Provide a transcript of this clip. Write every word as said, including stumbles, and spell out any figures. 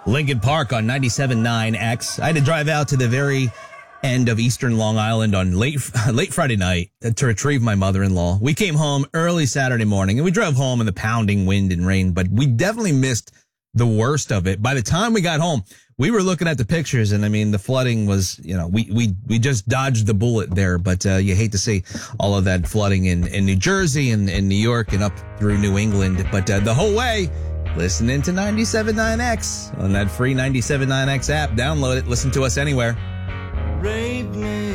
Lincoln Park on ninety-seven point nine X. I had to drive out to the very end of Eastern Long Island on late late Friday night to retrieve my mother-in-law. We came home early Saturday morning, and we drove home in the pounding wind and rain, but we definitely missed the worst of it. By the time we got home, we were looking at the pictures, and I mean, the flooding was, you know, we we we just dodged the bullet there, but uh, you hate to see all of that flooding in, in New Jersey and in New York and up through New England. But uh, the whole way, listening to ninety-seven point nine X on that free ninety-seven point nine X app. Download it. Listen to us anywhere. Rape me.